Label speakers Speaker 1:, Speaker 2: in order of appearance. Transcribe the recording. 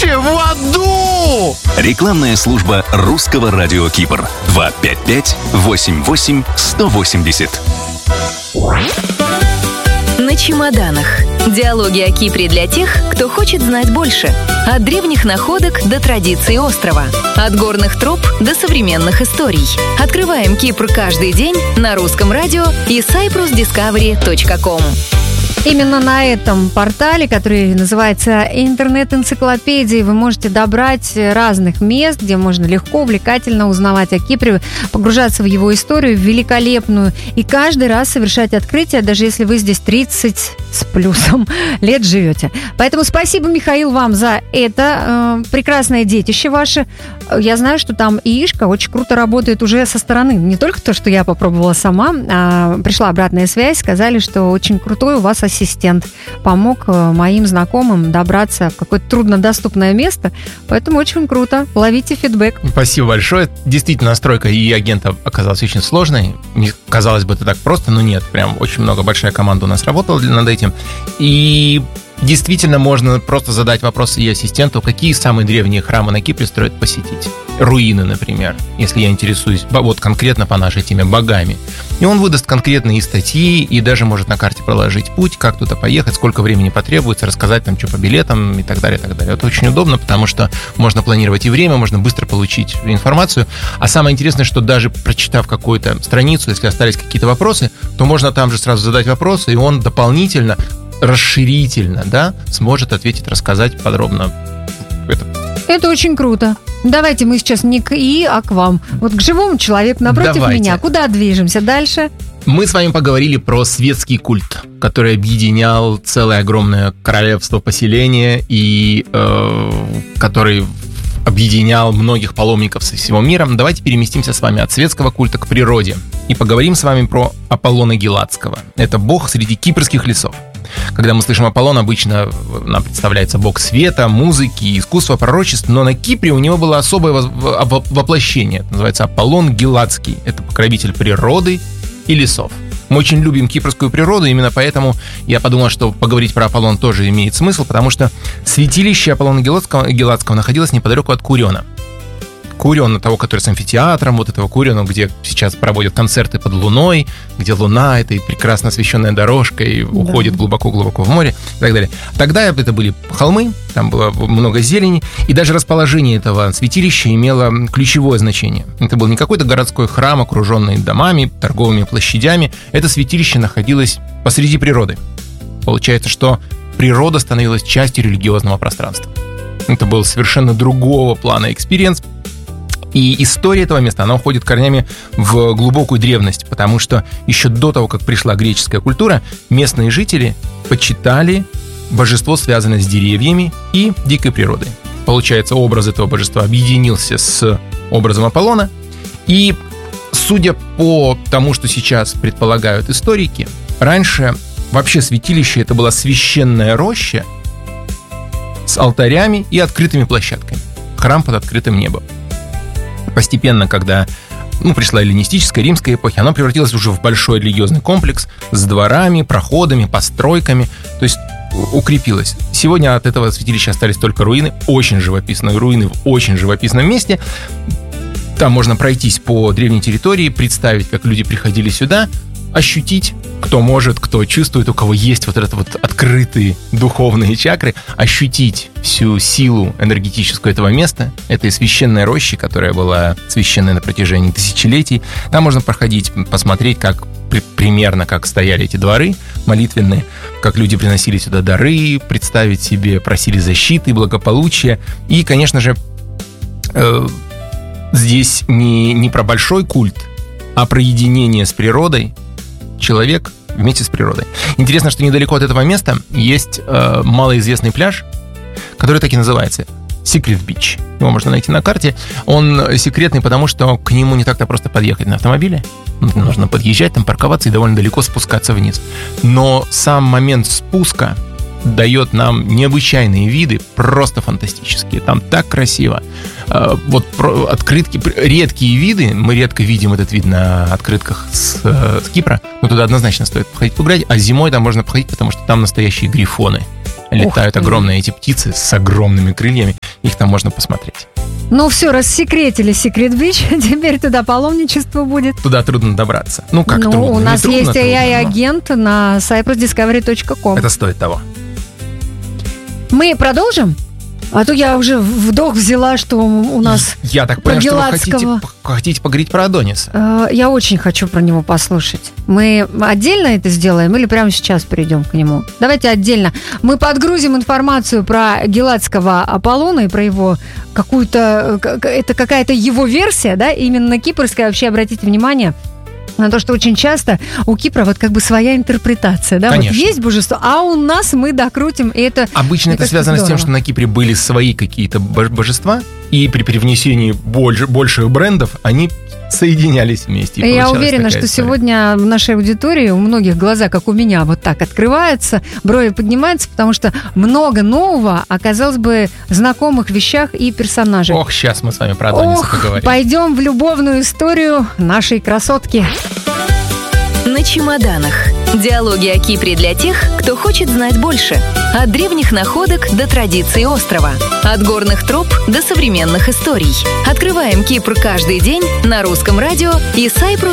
Speaker 1: вообще в аду!
Speaker 2: Рекламная служба Русского радио Кипр. 255-88-180.
Speaker 3: На чемоданах. Диалоги о Кипре для тех, кто хочет знать больше. От древних находок до традиций острова. От горных троп до современных историй. Открываем Кипр каждый день на Русском радио и cyprusdiscovery.com.
Speaker 4: Именно на этом портале, который называется «Интернет-энциклопедия», вы можете добрать разных мест, где можно легко, увлекательно узнавать о Кипре, погружаться в его историю великолепную и каждый раз совершать открытия, даже если вы здесь 30 с плюсом лет живете. Поэтому спасибо, Михаил, вам за это прекрасное детище ваше. Я знаю, что там ИИшка очень круто работает уже со стороны. Не только то, что я попробовала сама, а пришла обратная связь, сказали, что очень крутой у вас ассистент. Помог моим знакомым добраться в какое-то труднодоступное место. Поэтому очень круто. Ловите фидбэк.
Speaker 1: Спасибо большое. Действительно, настройка ИИ-агента оказалась очень сложной. Казалось бы, это так просто, но нет. Прям очень большая команда у нас работала над этим. И действительно можно просто задать вопрос ИИ-ассистенту, какие самые древние храмы на Кипре стоит посетить. Руины, например, если я интересуюсь вот конкретно по нашей теме богами. И он выдаст конкретные статьи и даже может на карте проложить путь, как туда поехать, сколько времени потребуется, рассказать там, что по билетам и так далее, и так далее. Это очень удобно, потому что можно планировать и время, можно быстро получить информацию. А самое интересное, что даже прочитав какую-то страницу, если остались какие-то вопросы, то можно там же сразу задать вопросы, и он дополнительно, расширительно, да, сможет ответить, рассказать подробно.
Speaker 4: Это очень круто. Давайте мы сейчас не к ИИ, а к вам. Вот к живому человеку напротив меня. Куда движемся дальше?
Speaker 1: Мы с вами поговорили про светский культ, который объединял целое огромное королевство поселения и который объединял многих паломников со всего мира. Давайте переместимся с вами от светского культа к природе и поговорим с вами про Аполлона Геладского. Это бог среди кипрских лесов. Когда мы слышим Аполлон, обычно нам представляется бог света, музыки, искусства, пророчеств, но на Кипре у него было особое воплощение. Это называется Аполлон Геладский. Это покровитель природы и лесов. Мы очень любим кипрскую природу, именно поэтому я подумал, что поговорить про Аполлон тоже имеет смысл, потому что святилище Аполлона Геладского находилось неподалеку от Куриона. Куриона, того, который с амфитеатром, вот этого Куриона, где сейчас проводят концерты под луной, где луна этой прекрасно освещенная дорожкой уходит глубоко-глубоко в море и так далее. Тогда это были холмы, там было много зелени, и даже расположение этого святилища имело ключевое значение. Это был не какой-то городской храм, окруженный домами, торговыми площадями. Это святилище находилось посреди природы. Получается, что природа становилась частью религиозного пространства. Это был совершенно другого плана экспириенс. И история этого места, она уходит корнями в глубокую древность, потому что еще до того, как пришла греческая культура, местные жители почитали божество, связанное с деревьями и дикой природой. Получается, образ этого божества объединился с образом Аполлона, и, судя по тому, что сейчас предполагают историки, раньше вообще святилище это была священная роща с алтарями и открытыми площадками. Храм под открытым небом. Постепенно, когда пришла эллинистическая, римская эпоха, оно превратилось уже в большой религиозный комплекс с дворами, проходами, постройками, то есть укрепилось. Сегодня от этого святилища остались только руины, очень живописные руины в очень живописном месте. Там можно пройтись по древней территории, представить, как люди приходили сюда, ощутить, кто может, кто чувствует, у кого есть вот этот вот открытые духовные чакры, ощутить всю силу энергетическую этого места, этой священной рощи, которая была священной на протяжении тысячелетий. Там можно проходить, посмотреть, как примерно как стояли эти дворы молитвенные, как люди приносили сюда дары, представить себе, просили защиты, благополучия. И, конечно же, здесь не про большой культ, а про единение с природой, человек вместе с природой. Интересно, что недалеко от этого места есть малоизвестный пляж, который так и называется Secret Beach. Его можно найти на карте. Он секретный, потому что к нему не так-то просто подъехать на автомобиле. Нужно подъезжать, там парковаться и довольно далеко спускаться вниз. Но сам момент спуска дает нам необычайные виды, просто фантастические. Там так красиво. Вот открытки, редкие виды, мы редко видим этот вид на открытках с Кипра, но туда однозначно стоит походить погулять, а зимой там можно походить, потому что там настоящие грифоны. Летают огромные эти птицы с огромными крыльями. их там можно посмотреть.
Speaker 4: Ну все, рассекретили Secret Beach, теперь туда паломничество будет.
Speaker 1: Туда трудно добраться. Ну, как трудно?
Speaker 4: У нас
Speaker 1: Не
Speaker 4: есть
Speaker 1: трудно,
Speaker 4: AI-агент на cyprusdiscovery.com.
Speaker 1: Это стоит того.
Speaker 4: Мы продолжим? А то я уже вдох взяла, что у нас
Speaker 1: Я так понял, что вы
Speaker 4: Геладского.
Speaker 1: хотите поговорить про Адониса.
Speaker 4: Я очень хочу про него послушать. Мы отдельно это сделаем или прямо сейчас перейдем к нему? Давайте отдельно. Мы подгрузим информацию про Геладского Аполлона и про его какую-то... Это какая-то его версия, да? Именно кипрская. Вообще, обратите внимание на то, что очень часто у Кипра вот как бы своя интерпретация, да,
Speaker 1: Конечно.
Speaker 4: вот есть божество, а у нас мы докрутим, и это...
Speaker 1: Обычно это связано с тем, что на Кипре были свои какие-то божества, и при привнесении больших брендов они соединялись вместе.
Speaker 4: Я уверена, что сегодня в нашей аудитории у многих глаза, как у меня, вот так открываются, брови поднимаются, потому что много нового, а, казалось бы, знакомых вещах и персонажей.
Speaker 1: Ох, сейчас мы с вами про Адониса поговорим.
Speaker 4: Пойдем в любовную историю нашей красотки.
Speaker 3: На чемоданах. Диалоги о Кипре для тех, кто хочет знать больше. От древних находок до традиций острова. От горных троп до современных историй. Открываем Кипр каждый день на Русском радио и Cyprus